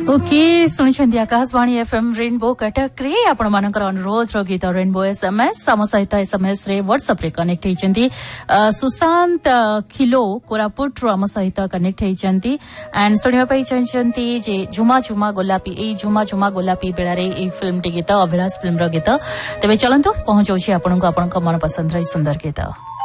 Okay शुणी Akashvani FM rainbow Cuttack रे आपण मानकर अनुरोध रो गीत रेनबो एसएमएस सम सहित एसएमएस रे व्हाट्सएप रे कनेक्ट होइचंती सुशांत खिलो कोरापुट रो हम सहित कनेक्ट होइचंती एंड सुनिबा पई चाहचंती जे झुमा झुमा गोलापी ए झुमा झुमा गोलापी बेला रे ए फिल्म टी गीत अभिलाष फिल्म रो गीत तबे चलंतो पहुंचौछि आपन को मन पसंद रे सुंदर गीत।